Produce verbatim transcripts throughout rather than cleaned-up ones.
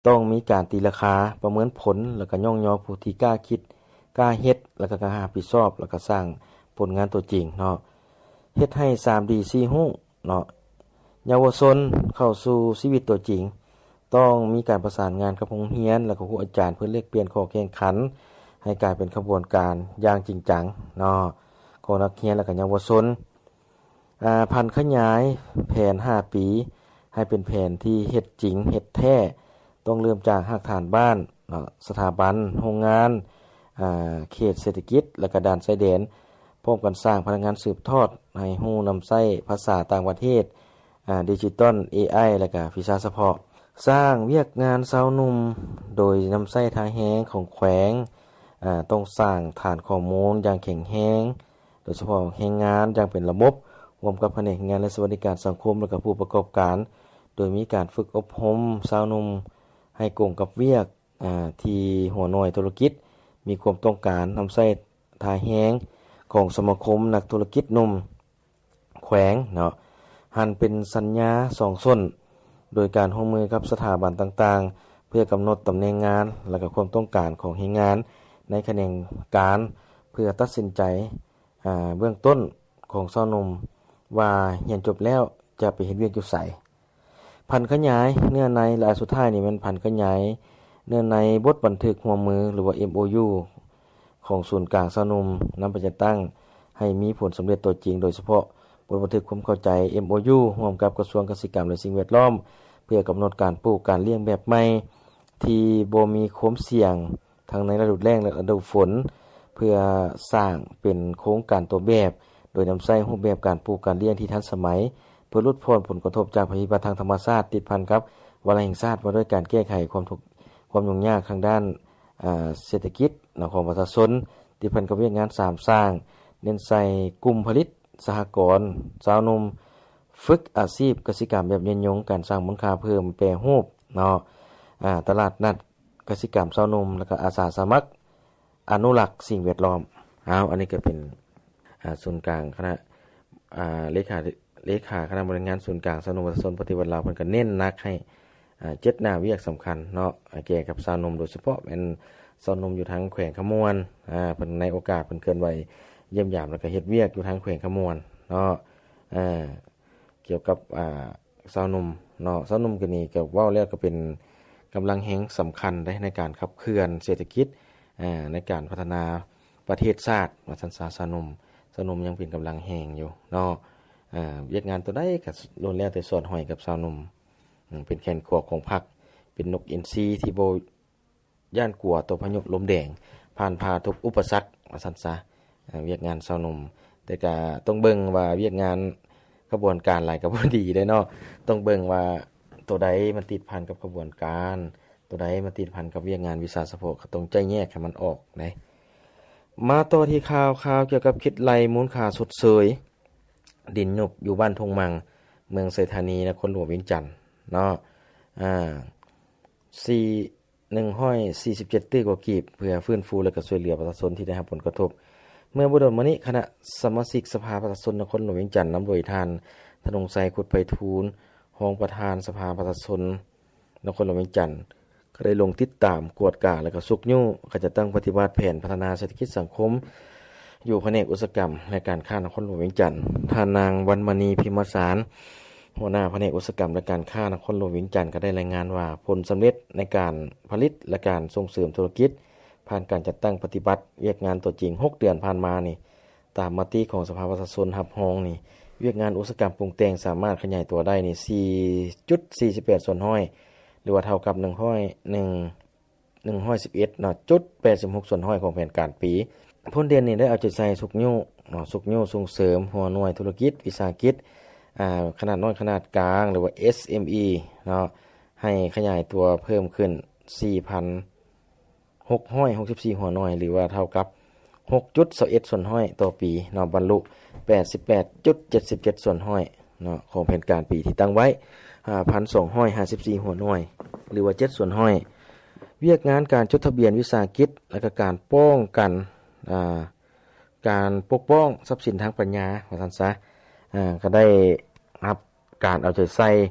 ต้องมีการตีราคาประเมินผลแล้วก็ย่องยอผู้ที่กล้าคิดกล้าเฮ็ดแล้วก็กล้ารับผิดชอบแล้วก็สร้างผลงานตัวจริงเนาะเฮ็ดให้ สาม ดี สี่ รู้เนาะเยาวชนเข้าสู่ชีวิตตัวจริงต้องมีการประสานงานกับโรงเรียนแล้วก็ครูอาจารย์เพื่อแลกเปลี่ยนข้อแข่งขันให้กลายเป็นขบวนการอย่างจริงจังเนาะของนักเรียนและก็เยาวชนอ่าพันขยายแผนห้าปีให้เป็นแผนที่เฮ็ดจริงเฮ็ดแท้ต้องเริ่มจากรากฐานบ้านเนาะสถาบันโรงงานอ่าเขตเศรษฐกิจและก็ด่านชายแดนพร้อมกันสร้างพลังงานสืบทอดให้รู้นำใช้ภาษาต่างประเทศอ่าดิจิทัล เอ ไอ และก็วิชาเฉพาะสร้างเวียกงานชาวหนุ่มโดยนำใช้ทางแฮงของแขวงอ่าต้องสร้างฐานข้อมูลอย่างแข็งแรงโดยเฉพาะแรงงานอย่างเป็นระบบร่วมกับแผนกงานและสวัสดิการสังคมและก็ผู้ประกอบการโดยมีการฝึกอบรมชาวหนุ่มให้กงกับเวียกอ่าที่หัวหน่วยธุรกิจมีความต้องการนำใช้ทางแฮงของสมาคมนักธุรกิจหนุ่มแขวงเนาะหันเป็นสัญญาสองส้นโดยการร่วมมือกับสถาบันต่างๆเพื่อกำหนดตำแหน่งงานและก็ความต้องการของแรงงานในแขนงการเพื่อตัดสินใจอ่าเบื้องต้นของชาวหนุ่มว่าเรียนจบแล้วจะไปเฮ็ดเวียกอยู่ไสพันขยายเนื้อในและอันสุดท้ายนี่มันพันขยายเนื้อในบทบันทึกร่วมมือหรือว่า เอ็ม โอ ยู ของศูนย์กลางชาวหนุ่มนำไปจัดตั้งให้มีผลสำเร็จตัวจริงโดยเฉพาะบทบันทึกความเข้าใจ เอ็ม โอ ยู ร่วมกับกระทรวงเกษตรกรรมและสิ่งแวดล้อมเพื่อกำหนดการปลูกการเลี้ยงแบบใหม่ที่บ่มีความเสี่ยงทั้งในฤดูแล้งและฤดูฝนเพื่อสร้างเป็นโครงการตัวแบบโดยนำใช้รูปแบบการปลูกการเลี้ยงที่ทันสมัยเพื่อลดพ้นผลกระทบจากภัยพิบัติทางธรรมชาติติดพันกับวาระแห่งชาติว่าด้วยการแก้ไขความทุกข์ความยุ่งยากทางด้านอ่าเศรษฐกิจของประชาชนติดพันกับเวียกงานสามสร้างเน้นใส่กลุ่มผลิตสหกรณ์ชาวหนุ่มฝึกอาชีพกสิกรรมแบบยืนยงการสร้างมูลค่าเพิ่มแปรรูปเนาะอ่าตลาดนัดกสิกรรมชาวหนุ่มแล้วก็อาสาสมัครอนุรักษ์สิ่งแวดล้อมอ้าวอันนี้ก็เป็นอ่าศูนย์กลางคณะอ่าเลขาเลขาคณะบริหารศูนย์กลางชาวหนุ่มประชาชนปฏิวัติลาวเพิ่นก็เน้นหนักให้อ่าเจ็ดหน้าเวียกสำคัญเนาะแก่กับชาวหนุ่มโดยเฉพาะเป็นชาวหนุ่มอยู่ทางแขวงขมวนอ่าเพิ่นในโอกาสเพิ่นเคลื่อนไหวเยี่ยมยามแล้วก็เฮ็ดเวียกอยู่ทางแขวงขมวนเนาะอ่าเกี่ยวกับอ่าชาวหนุ่มเนาะชาวหนุ่มก็นี่ก็เว้าแล้วก็เป็นกำลังแห่งสำคัญได้ในการขับเคลื่อนเศรษฐกิจอ่าในการพัฒนาประเทศชาติว่าซั่นซะชาวหนุ่มชาวหนุ่มยังเป็นกำลังแห่งอยู่เนาะอ่าเวียกงานตัวใดก็ล้วนแล้วแต่สอดห้อยกับชาวหนุ่มเป็นแขนขวาของพรรคเป็นนกอินทรีที่บ่ย่านกลัวต่อพายุลมแดงผ่านพาทุกอุปสรรคว่าซั่นซะเวียกงานชาวหนุ่มแต่ก็ต้องเบิ่งว่าเวียกงานกระบวนการหลายก็บ่ดีได้เนาะต้องเบิ่งว่าตัวใดมันติดพันกับกระบวนการตัวใดมันติดพันกับเวียกงานวิชาเฉพาะก็ต้องใจแยกให้มันออกนะมาต่อที่ข่าวข่าวเกี่ยวกับคิดไล่มูลค่าสดเสยดินยุบอยู่บ้านทงมังเมืองไสธานีนครหลวงเวียงจันทน์เนาะอ่าสี่ หนึ่งร้อยสี่สิบเจ็ด ตื้อกว่ากีบเพื่อฟื้นฟูและก็ช่วยเหลือประชาชนที่ได้รับผลกระทบเมื่อบ่ดนมานี้คณะสมาชิกสภาประชาชนนครหลวงเวียงจันทน์นำโดยท่านธนงชัยขุดไพฑูรย์รองประธานสภาประชาชนนครหลวงเวียงจันทน์ก็ได้ลงติดตามกวดกาและก็สุกยู่ก็จะตั้งปฏิบัติแผนพัฒนาเศรษฐกิจสังคมอยู่แผนกอุตสาหกรรมและการค้านครหลวงเวียงจันทน์ท่านนางวรรณมณีพิมพ์สารหัวหน้าแผนกอุตสาหกรรมและการค้านครหลวงเวียงจันทน์ก็ได้รายงานว่าผลสำเร็จในการผลิตและการส่งเสริมธุรกิจผ่านการจัดตั้งปฏิบัติเวียกงานตัวจริงหกเดือนผ่านมานี่ตามมติของสภาประชาชนรับรองนี่เวียกงานอุตสาหกรรมปรุงแต่งสามารถขยายตัวได้นี่ สี่จุดสี่สิบแปด ส่วนห้อยหรือว่าเท่ากับหนึ่งร้อยหนึ่ง หนึ่งร้อยสิบเอ็ดเนาะจุดแปดสิบหกส่วนห้อยของแผนการปีผลเด่นนี่ได้เอาใจใส่สุกยู่เนาะสุกยู่ส่งเสริมหัวหน่วยธุรกิจวิสาหกิจอ่าขนาดน้อยขนาดกลางหรือว่า เอส เอ็ม อี เนาะให้ขยายตัวเพิ่มขึ้น สี่พันหกร้อยหกสิบสี่ หัวหน่วยหรือว่าเท่ากับ หกจุดยี่สิบเอ็ด ส่วนห้อยต่อปีเนาะบรรลุ แปดสิบแปดจุดเจ็ดสิบเจ็ด ส่วนห้อยเนาะของแผนการปีที่ตั้งไว้ ห้าพันสองร้อยห้าสิบสี่ หัวหน่วยหรือว่าเจ็ดส่วนห้อยเวียกงานการจดทะเบียนวิสาหกิจและก็การป้องกันอ่าการปกป้องทรัพย์สินทางปัญญาว่าซั่นซะอ่าก็ได้รับการเอาใจใส่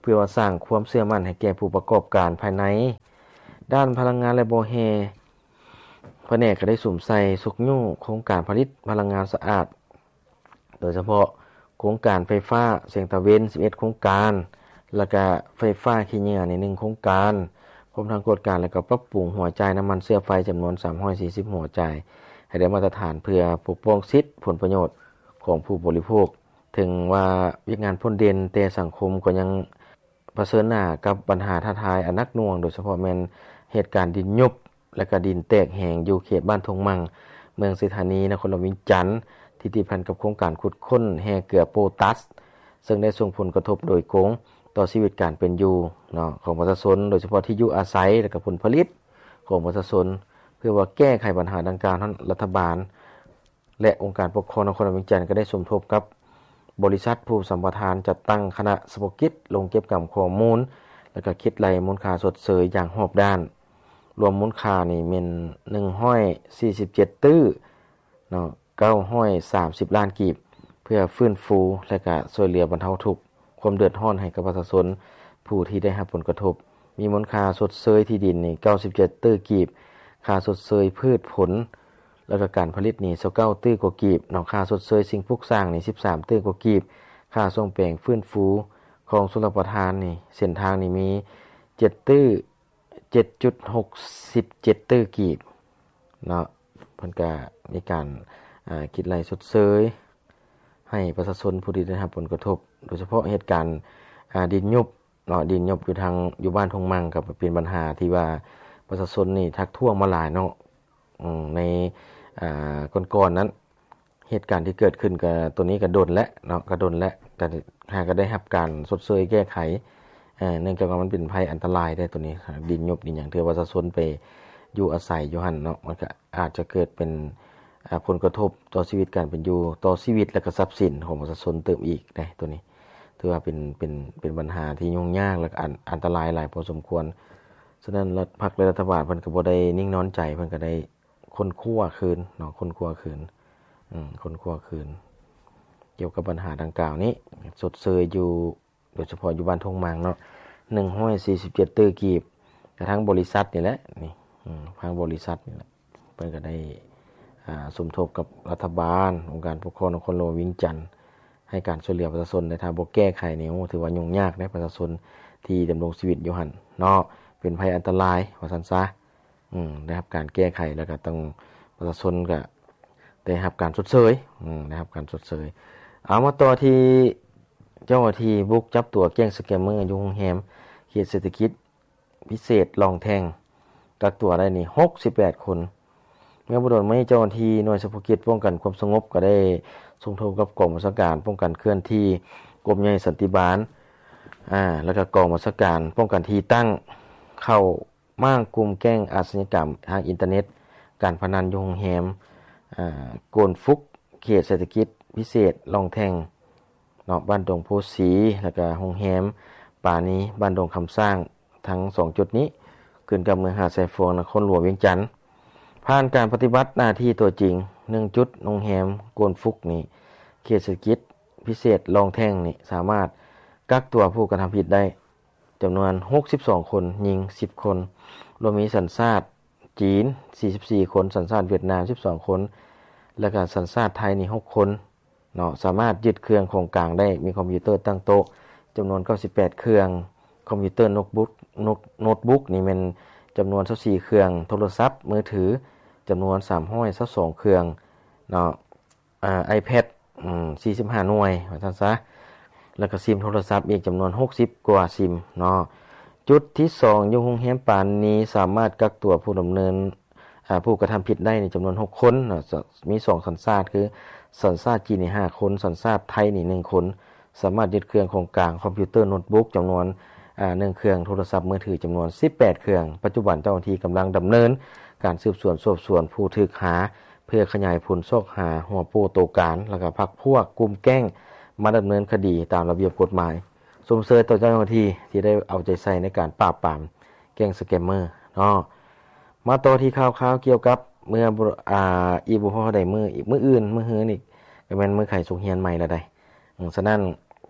เพื่อว่าสร้างความเชื่อมั่นให้แก่ผู้ประกอบการภายในด้านพลังงานและโบเฮแผนกก็ได้สุ่มใส่สุกยู่โครงการผลิตพลังงานสะอาดโดยเฉพาะโครงการไฟฟ้าแสงตะเวนสิบเอ็ดโครงการแล้วก็ไฟฟ้าขี้เหงื่อในหนึ่งโครงการพร้อมทั้งกฎการแล้วก็ปรับปรุงหัวจ่ายน้ำมันเสื้อไฟจำนวนสามร้อยสี่สิบหัวจ่ายให้ได้มาตรฐานเพื่อปกป้องสิทธิผลประโยชน์ของผู้บริโภคถึงว่าวิงานพ้นเด่นแต่สังคมก็ยังเผชิญหน้ากับปัญหาท้าทายอันนักหน่วงโดยเฉพาะแม่นเหตุการณ์ดินยุบและก็ดินแตกแหงอยู่เขตบ้านทงมังเมืองสถานีนครหลวงวิงจันทน์ที่ติดพันกับโครงการขุดค้นแห่เกลือโปตัสซึ่งได้ส่งผลกระทบโดยกงต่อชีวิตการเป็นอยู่เนาะของประชาชนโดยเฉพาะที่อยู่อาศัยและก็ผลผลิตของประชาชนเพื่อว่าแก้ไขปัญหาดังกล่าวนั้นรัฐบาลและองค์การปกครองนครหลวงวิงจันทน์ก็ได้สมทบกับบริษัทผู้สัมปทานจัดตั้งคณะสปกิจลงเก็บกำข้อมูลและก็คิดรายมูลค่าสดเสยอย่างรอบด้านรวมมูลค่านี่เป็นหนึ่งร้อยสี่สิบเจ็ดตื้อเนาะเก้าร้อยสามสิบล้านกีบเพื่อฟื้นฟูและก็ช่วยเหลือบรรเทาทุกข์ความเดือดร้อนให้กับประชาชนผู้ที่ได้รับผลกระทบมีมูลค่าสดเสยที่ดินนี่เก้าสิบเจ็ดตื้อกีบค่าสดเสยพืชผลแล้วก็การผลิตนี่ยี่สิบเก้าตื้อกว่ากีบเนาะค่าสดเสยสิ่งปลูกสร้างนี่สิบสามตื้อกว่ากีบค่าส่งแปลงฟื้นฟูของชลประทานนี่เส้นทางนี่มีเจ็ดตื้อ เจ็ดจุดหกเจ็ด ตื้อกีบเนาะเพิ่นก็มีการอ่าคิดรายสดเสยให้ประชาชนผู้ที่ได้รับผลกระทบโดยเฉพาะเหตุการณ์อ่าดินยุบเนาะดินยุบอยู่ทางอยู่บ้านทงมังกับเป็นปัญหาที่ว่าประชาชนนี่ทักท้วงมาหลายเนาะอืมในอ่าก่อนๆนั้นเหตุการณ์ที่เกิดขึ้นกับตัวนี้ก็โดนและเนาะก็โดนและแต่หากก็ได้รับการสดเสยแก้ไขเอ่อเนื่องจากว่ามันเป็นภัยอันตรายได้ตัวนี้ดินยุบดินหยังที่ประชาชนไปอยู่อาศัยอยู่หั่นเนาะมันก็อาจจะเกิดเป็นอ่าผลกระทบต่อชีวิตการเป็นอยู่ต่อชีวิตและก็ทรัพย์สินของประชาชนเติมอีกได้ตัวนี้ถือว่าเป็นเป็นเป็นปัญหาที่ยุ่งยากและอันอันตรายหลายพอสมควรฉะนั้นรัฐพรรคและรัฐบาลเพิ่นก็บ่ได้นิ่งนอนใจเพิ่นก็ได้ค้นคว้าคืนเนาะค้นคว้าคืนอืมค้นคว้าคืนเกี่ยวกับปัญหาดังกล่าวนี้สดเสยอยู่โดยเฉพาะอยู่บ้านทงมังเนาะหนึ่งร้อยสี่สิบเจ็ดตื้อกีบกระทั่งบริษัทนี่แหละนี่อืมทางบริษัทนี่แหละเพิ่นก็ได้อ่าสมทบกับรัฐบาลองค์การปกครองนครหลวงวิงจันทน์ให้การช่วยเหลือประชาชนในทางบ่แก้ไขนี่โอ้ถือว่ายุ่งยากนะประชาชนที่ดำรงชีวิตอยู่หั่นเนาะเป็นภัยอันตรายว่าซั่นซะอืมได้รับการแก้ไขแล้วก็ต้องประชาชนก็ได้รับการชดเชยอืมได้รับการชดเชยเอามาต่อที่เจ้าหน้าที่บุกจับตัวแก๊งสแกมเมอร์อยู่โรงแรมเขตเศรษฐกิจพิเศษลองแทงกักตัวได้นี่หกสิบแปดคนเมื่อบ่โดนไม่เจ้าหน้าที่หน่วยเฉพาะกิจป้องกันความสงบก็ได้ส่งโทรกับกองบัญชาการป้องกันเคลื่อนที่กรมใหญ่สันติบาลอ่าแล้วก็กองบัญชาการป้องกันที่ตั้งเข้าม่างกลุ่มแก๊งอาชญากรรมทางอินเทอร์เน็ตการพนันอยู่โรงแรมอ่าโกนฟุกเขตเศรษฐกิจพิเศษลองแทงเนาะบ้านดงโพสีแล้วก็โรงแรมป่านี้บ้านดงคำสร้างทั้งสองจุดนี้ขึ้นกับเมืองหาดทรายฟองนครหลวงเวียงจันทน์ผ่านการปฏิบัติหน้าที่ตัวจริงหนึ่งจุดโรงแรมโกนฟุกนี่เขตเศรษฐกิจพิเศษลองแท่งนี่สามารถกักตัวผู้กระทำผิดได้จำนวนหกสิบสองคนหญิงสิบคนรวมมีสัญชาติจีนสี่สิบสี่คนสัญชาติเวียดนามสิบสองคนแล้วก็สัญชาติไทยนี่หกคนเนาะสามารถยึดเครื่องของกลางได้มีคอมพิวเตอร์ตั้งโต๊ะจำนวนเก้าสิบแปดเครื่องคอมพิวเตอร์โน้ตบุ๊กโน้ตบุ๊กนี่มันจำนวนยี่สิบสี่เครื่องโทรศัพท์มือถือจำนวนสามร้อยยี่สิบสองเครื่องเนาะอ่า iPad อืมสี่สิบห้าหน่วยว่าซั่นซะแล้วก็ซิมโทรศัพท์อีกจำนวนหกสิบกว่าซิมเนาะจุดที่สองอยู่โรงแรมปานนี้สามารถกักตัวผู้ดำเนินอ่าผู้กระทำผิดได้ในจำนวนหกคนเนาะมีสองสัญชาติคือสัญชาติจีนนี่ห้าคนสัญชาติไทยนี่หนึ่งคนสามารถยึดเครื่องของกลางคอมพิวเตอร์โน้ตบุ๊กจำนวนอ่าหนึ่งเครื่องโทรศัพท์มือถือจำนวนสิบแปดเครื่องปัจจุบันเจ้าหน้าที่กำลังดำเนินการสืบสวนสอบสวนผู้ถูกหาเพื่อขยายผลซอกหาหัวโปโตการแล้วก็พรรคพวกกลุ่มแก๊งมาดำเนินคดีตามระเบียบกฎหมายสมเสยต่อเจ้าหน้าที่ที่ได้เอาใจใส่ในการปราบปรามแก๊งสแกมเมอร์เนาะมาต่อที่ข่าวๆเกี่ยวกับเมื่ออ่าอีบ่พอได้มื้ออีกมื้ออื่นมื้อฮื้อนี่ก็แม่นมื้อไข่สุกเฮียนใหม่แล้วได้ฉะนั้น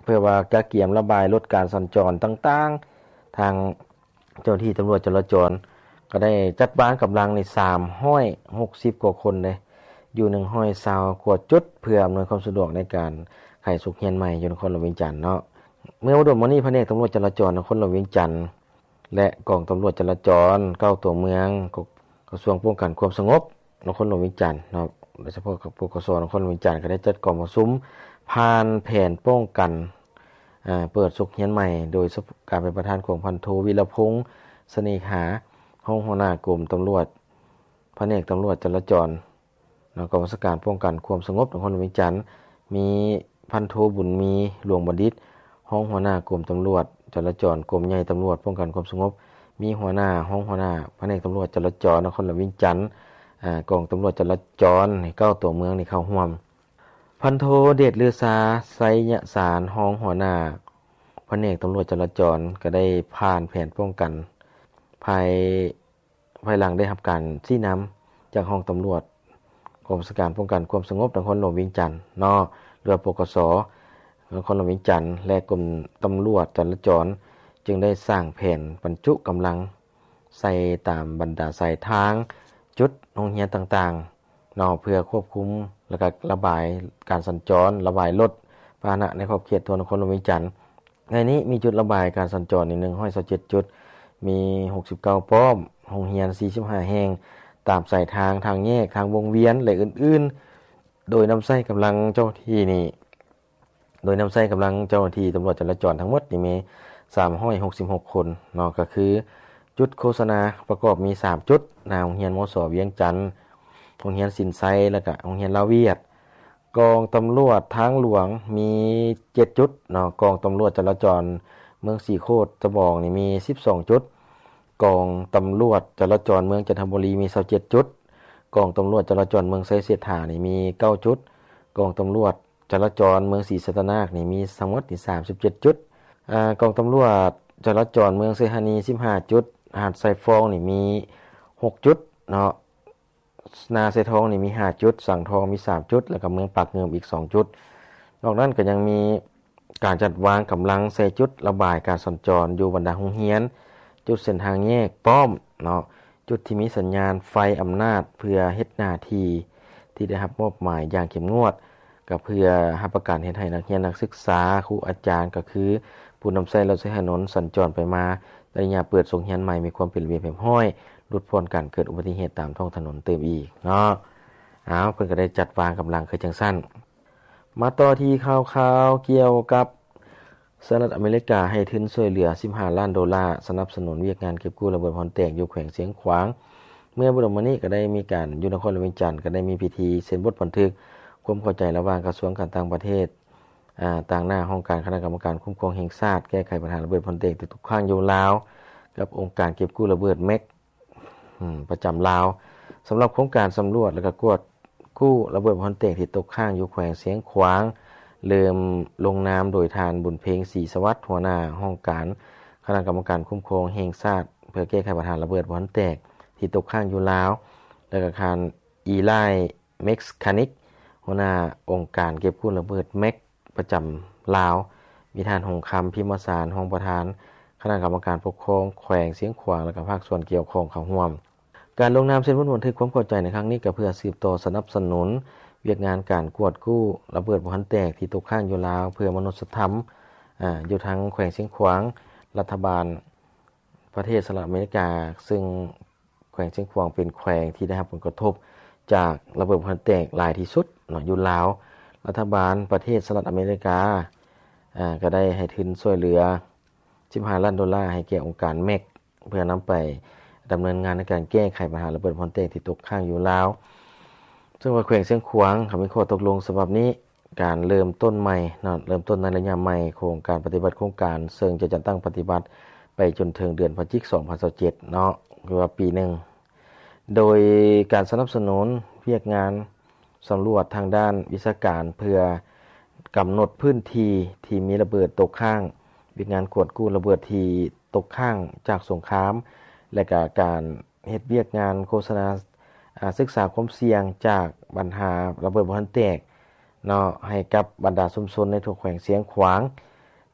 เพื่อว่าจะเกี่ยมระบายลดการสัญจรต่างๆทางเจ้าหน้าที่ตำรวจจราจรก็ได้จัดวางกำลังในสามร้อยหกสิบกว่าคนเลยอยู่หนึ่งร้อยยี่สิบกว่าจุดเพื่ออำนวยความสะดวกในการไขสุขเฮียนใหม่อยู่นครหลวงเวียงจันทน์เนาะเมื่อวันศุกร์นี้แผนกตำรวจจราจรนครหลวงเวียงจันทน์และกองตำรวจจราจรเก้าตัวเมืองกระทรวงป้องกันความสงบนครหลวงเวียงจันทน์เนาะโดยเฉพาะกับปกสนครหลวงเวียงจันทน์ก็ได้จัดกองประชุมผ่านแผนป้องกันอ่าเปิดสุขเฮียนใหม่โดยการเป็นประธานของพันโทวีรพงษ์เสน่หาห้องหัวหน้ากรมตำรวจแผนกตำรวจจราจรเนาะกองบัญชาการป้องกันความสงบนครหลวงเวียงจันทน์มีพันโทบุญมีหลวงบัณฑิตห้องหัวหน้ากรมตำรวจจราจรกรมใหญ่ตำรวจป้องกันความสงบมีหัวหน้าห้องหัวหน้าแผนกตำรวจจราจรนครหลวงเวียงจันทน์อ่ากองตำรวจจราจรเก้าตัวเมืองนี่เข้าร่วมพันโทเดชลือซาไสยสารห้องหัวหน้าแผนกตำรวจจราจรก็ได้ผ่านแผนป้องกันภายภายหลังได้รับการชี้นำจากห้องตำรวจกองบัญชาการป้องกันความสงบนครหลวงเวียงจันทน์นอเรือปกสนครหลวงเวียงจันทน์และกรมตำรวจจราจรจึงได้สร้างแผนบรรจุกำลังใส่ตามบรรดาสายทางจุดโรงเรียนต่างๆนอเพื่อควบคุมและก็ระบายการสัญจรระบายรถพาหนะในขอบเขตตัวนครหลวงเวียงจันทน์ในนี้มีจุดระบายการสัญจรอีกหนึ่งร้อยยี่สิบเจ็ดจุดมีหกสิบเก้าป้อมโรงเรียนสี่สิบห้าแห่งตามสายทางทางแยกทางวงเวียนและอื่นๆโดยนำใช้กำลังเจ้าที่นี่โดยนำใช้กำลังเจ้าหน้าที่ตำรวจจราจรทั้งหมดนี่มีสามร้อยหกสิบหกคนเนาะก็คือจุดโฆษณาประกอบมีสามจุดหน้าโรงเรียนมส.เวียงจันทน์โรงเรียนสินไซแล้วก็โรงเรียนลาเวียดกองตำรวจทางหลวงมีเจ็ดจุดเนาะกองตำรวจจราจรเมืองสีโคตรตะบองนี่มีสิบสองจุดกองตำรวจจราจรเมืองจันทบุรีมียี่สิบเจ็ดจุดกองตำรวจจราจรเมืองไซเสถานี่มีเก้าจุดกองตำรวจจราจรเมืองศรีสัตนาคนี่มีทั้งหมดที่สามสิบเจ็ดจุดอ่ากองตำรวจจราจรเมืองไซฮานีสิบห้าจุดหาดไซฟองนี่มีหกจุดเนาะนาไซทองนี่มีห้าจุดสังทองมีสามจุดแล้วก็เมืองปากเงิมอีกสองจุดนอกนั้นก็ยังมีการจัดวางกำลังใส่จุดระบายการสัญจรอยู่บรรดาโรงเรียนจุดเส้นทางแยกป้อมเนาะจุดที่มีสัญญาณไฟอำนาจเพื่อเฮ็ดหน้าที่ที่ได้รับมอบหมายอย่างเข้มงวดก็เพื่อรับประกันเฮ็ดให้นักเรียนนักศึกษาครูอาจารย์ก็คือผู้นำใช้รถใช้ถนนสัญจรไปมาในยามเปิดโรงเรียนใหม่มีความเป็นระเบียบเรียบร้อยลดพ้นการเกิดอุบัติเหตุตามท้องถนนเติมอีกเนาะอ้าวเพิ่นก็ได้จัดวางกำลังคือจังซั่นมาต่อที่ข่าวๆเกี่ยวกับสหรัฐอเมริกาให้ทุนช่วยเหลือสิบห้าล้านดอลลาร์สนับสนุนเวียกงานเก็บกู้ระเบิดพรแตกอยู่แขวงเสียงขวางเมื่อบุรุษมื้อนี้ก็ได้มีการอยู่นครหลวงเวียงจันทน์ก็ได้มีพิธีเซ็นบทบันทึกความเข้าใจระหว่างกระทรวงการต่างประเทศอ่าต่างหน้าห้องการคณะกรรมการคุ้มครองแห่งชาติแก้ไขปัญหาระเบิดพรแตกที่ตกค้างอยู่ลาวกับองค์การเก็บกู้ระเบิดแม็กอืมประจำลาวสำหรับโครงการสำรวจและก็กวดกู้ระเบิดพรแตกที่ตกค้างอยู่แขวงเสียงขวางเริ่มลงนามโดยทานบุญเพ็งศรีสวัสดิ์หัวหน้าห้องการคณะกรรมการคุ้มครองแห่งชาติเพื่อแก้ไขปัญหาระเบิดพรแตกที่ตกค้างอยู่ลาวและก็ทานอีไลเม็กซ์คานิกหัวหน้าองค์การเก็บกู้ระเบิดแม็กประจำลาวมีทานหงคำพิมพ์สารห้องประธานคณะกรรมการปกครองแขวงเสียงขวางและก็ภาคส่วนเกี่ยวข้องเข้าร่วมการลงนามเซ็นบันทึกความเข้าใจในครั้งนี้ก็เพื่อสืบต่อสนับสนุนเวียกงานการกวดกู้ระเบิดพรแตกที่ตกค้างอยู่ลาวเพื่อมนุษยธรรมอ่าอยู่ทางแขวงเสียงขวางรัฐบาลประเทศสหรัฐอเมริกาซึ่งแขวงเสียงขวางเป็นแขวงที่ได้รับผลกระทบจากระเบิดพรแตกหลายที่สุดเนาะอยู่ลาวรัฐบาลประเทศสหรัฐอเมริกาอ่าก็ได้ให้ทุนช่วยเหลือสิบห้าล้านดอลลาร์ให้แก่องค์การแม็กเพื่อนำไปดำเนินงานในการแก้ไขปัญหาระเบิดพรแตกที่ตกค้างอยู่ลาวซึ่งว่าแขวงเสียงขวางเขามีข้อตกลงฉบับนี้การเริ่มต้นใหม่เนาะเริ่มต้นในระยะใหม่โครงการปฏิบัติโครงการซึ่งจะจัดตั้งปฏิบัติไปจนถึงเดือนพฤศจิกายนสองพันยี่สิบเจ็ดเนาะคือว่าปีหนึ่งโดยการสนับสนุนเวียกงานสำรวจทางด้านวิชาการเพื่อกำหนดพื้นที่ที่มีระเบิดตกค้างเวียกงานกวดกู้ระเบิดที่ตกค้างจากสงครามและก็การเฮ็ดเวียกงานโฆษณาศึกษาความเสี่ยงจากปัญหาระเบิดพรแตกเนาะให้กับบรรดาชุมชนในทุกแขวงเสียงขวาง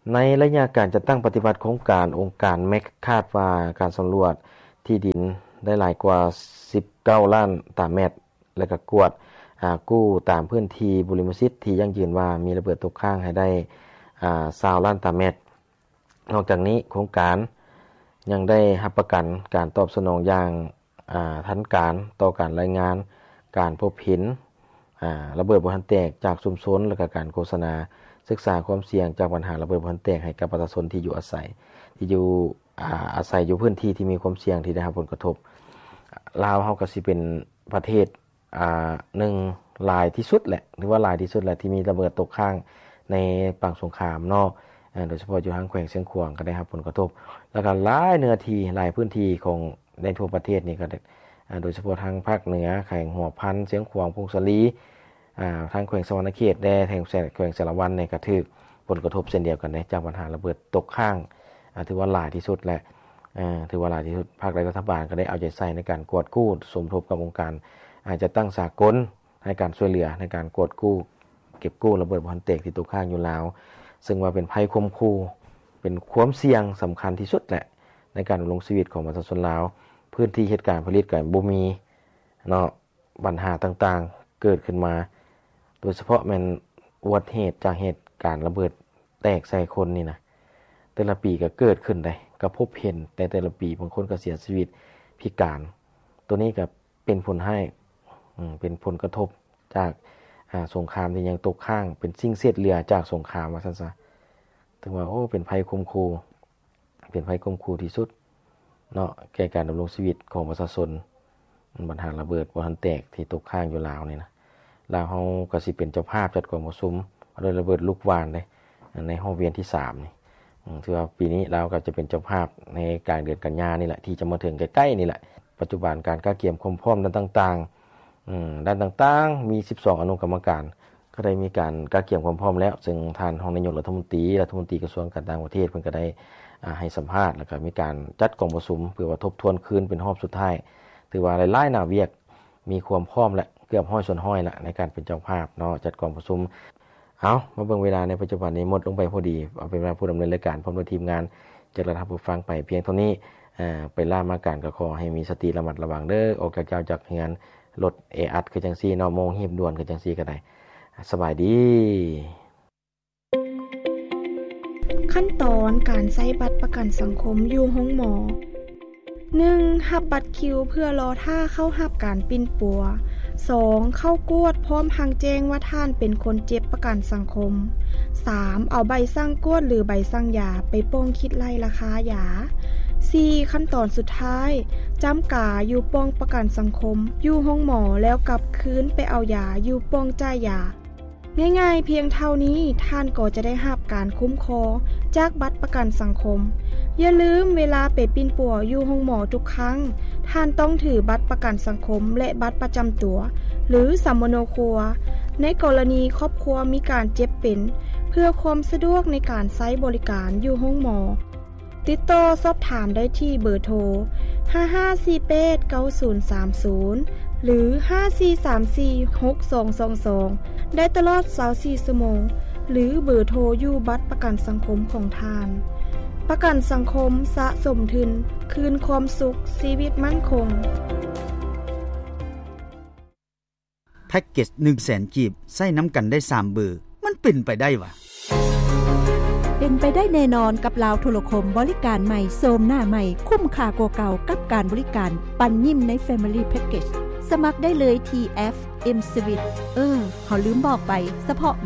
ในระยะการจัดตั้งปฏิบัติโครงการองค์การแมคคาดว่าการสำรวจที่ดินได้หลายกว่าสิบเก้าล้านตารางเมตรและก็กวดอ่ากู้ตามพื้นที่บุริมสิทธิ์ที่ยั่งยืนว่ามีระเบิดตกค้างให้ได้อ่ายี่สิบล้านตารางเมตรนอกจากนี้โครงการยังได้รับประกันการตอบสนองอย่างอ่าทันการต่อการรายงานการพบเห็นอ่าระเบิดบ่ทันแตกจากชุมชนและก็การโฆษณาศึกษาความเสี่ยงจากปัญหาระเบิดบ่ทันแตกให้กับประชาชนที่อยู่อาศัยที่อยู่อ่าอาศัยอยู่พื้นที่ที่มีความเสี่ยงที่ได้รับผลกระทบลาวเฮาก็สิเป็นประเทศอ่าหนึ่งหลายที่สุดแหละหรือว่าหลายที่สุดแหละที่มีระเบิดตกค้างในปางสงครามเนาะโดยเฉพาะอยู่ทางแขวงเชียงขวางก็ได้รับผลกระทบแล้วก็หลายเนื้อที่หลายพื้นที่ของในทั่วประเทศนี่ก็โดยเฉพาะทางภาคเหนือแขวงหัวพันเชียงขวางพงศลีอ่าทางแขวงสวรรณเขตและแถงแขวงสารวันเนี่ยก็ถูกผลกระทบเช่นเดียวกันนะจากปัญหาระเบิดตกค้างถือว่าหลายที่สุดแหละถือว่าหลายที่สุดภาครัฐบาลก็ได้เอาใจใส่ในการกวดกู้สมทบกับองค์การอาจจะตั้งสากลในการช่วยเหลือในการกวดกู้เก็บกู้ระเบิดบ่ทันแตกที่ตกค้างอยู่ลาวซึ่งว่าเป็นภัยคุมคู่เป็นความเสี่ยงสำคัญที่สุดแหละในการดำรงชีวิตของประชาชนลาวพื้นที่เหตุการณ์ผลิตก็บ่มีเนาะปัญหาต่างๆเกิดขึ้นมาโดยเฉพาะแม่นอุบัติเหตุจากเหตุการณ์ระเบิดแตกใส่คนนี่นะแต่ละปีก็เกิดขึ้นได้ก็พบเห็นแต่แต่ละปีบางคนก็เสียชีวิตพิการตัวนี้ก็เป็นผลให้อืมเป็นผลกระทบจากอ่าสงครามที่ยังตกค้างเป็นสิ่งเสียดเหลือจากสงครามว่าซั่นซะถึงว่าโอ้เป็นภัยคุมคู่เป็นภัยคุมคู่ที่สุดเนาะแก่การดำรงชีวิตของประชาชนปัญหาระเบิดบ่ทันแตกที่ตกค้างอยู่ลาวนี่นะลาวเฮาก็สิเป็นเจ้าภาพจัดกองประชุมโดยระเบิดลูกวานได้ในห้องเวียนที่สามนี่ถือว่าปีนี้ลาวก็จะเป็นเจ้าภาพในกลางเดือนกันยายนนี่แหละที่จะมาถึงใกล้ๆนี่แหละปัจจุบันการก้าวเกี่ยมความพร้อมด้านต่างๆอืมด้านต่างๆมีสิบสองอนุกรรมการก็ได้มีการก้าวเกี่ยมความพร้อมแล้วซึ่งท่านรองนายกรัฐมนตรีรัฐมนตรีกระทรวงการต่างประเทศเพิ่นก็ได้อ่าให้สัมภาษณ์แล้วก็มีการจัดกองประชุมเพื่อว่าทบทวนคืนเป็นรอบสุดท้ายถือว่าหลายๆหน้าเวียกมีความพร้อมและเกือบห้อยส่วนห้อยละในการเป็นเจ้าภาพเนาะจัดกองประชุมเอามาเบิ่งเวลาในปัจจุบันนี้หมดลงไปพอดีเอาเป็นเวลาผู้ดำเนินรายการพร้อมด้วยทีมงานจากระดับผู้ฟังไปเพียงเท่านี้อ่าไปล่ามาการก็ขอให้มีสติระมัดระวังเด้อออกจากเจ้าจากงานรถเออัดคือจังซี่เนาะโมงหีบด่วนคือจังซี่ก็ได้สบายดีขั้นตอนการใช้บัตรประกันสังคมอยู่ห้องหมอ หนึ่ง. รับบัตรคิวเพื่อรอท่าเข้ารับการปิ้นปัว สอง. เข้ากวดพร้อมทางแจ้งว่าท่านเป็นคนเจ็บประกันสังคม สาม. เอาใบสั่งกวดหรือใบสั่งยาไปโป้งคิดไล่ราคายา สี่. ขั้นตอนสุดท้ายจำกาอยู่ป้องประกันสังคมอยู่ห้องหมอแล้วกลับคืนไปเอายาอยู่ป้องจ่ายยาง่ายๆเพียงเท่านี้ท่านก็จะได้รับการคุ้มครองจากบัตรประกันสังคมอย่าลืมเวลาไปปิ้นปัวอยู่ห้องหมอทุกครั้งท่านต้องถือบัตรประกันสังคมและบัตรประจำตัวหรือสัมมโนครัวในกรณีครอบครัวมีการเจ็บเป็นเพื่อความสะดวกในการใช้บริการอยู่ห้องหมอติดต่อสอบถามได้ที่เบอร์โทรห้า ห้า สี่ แปด เก้า ศูนย์ สาม ศูนย์หรือห้า สี่ สาม สี่ หก สอง สอง สองได้ตลอดยี่สิบสี่ชั่วโมงหรือเบอร์โทรอยู่บัตรประกันสังคมของทานประกันสังคมสะสมทุนคืนความสุขชีวิตมั่นคงแพ็กเกจ หนึ่งแสน กีบใส่น้ำกันได้สามเบอร์มันเป็นไปได้วะเป็นไปได้แน่นอนกับลาวโทรคมบริการใหม่โซมหน้าใหม่คุ้มค่ากว่าเก่ากับการบริการปันยิ้มใน Family Package สมัครได้เลยที่ เอฟ เอ็ม Suite เออเขาลืมบอกไปเฉพาะ